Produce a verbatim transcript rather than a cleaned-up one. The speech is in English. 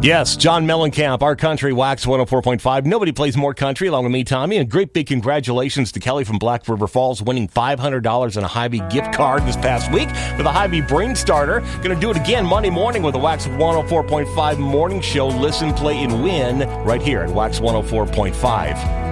Yes, John Mellencamp, Our Country, Wax one oh four point five. Nobody plays more country, along with me, Tommy. And great big congratulations to Kelly from Black River Falls, winning five hundred dollars in a Hy-Vee gift card this past week with a Hy-Vee Brain Starter. Going to do it again Monday morning with the Wax one oh four point five morning show. Listen, play, and win right here at Wax one oh four point five.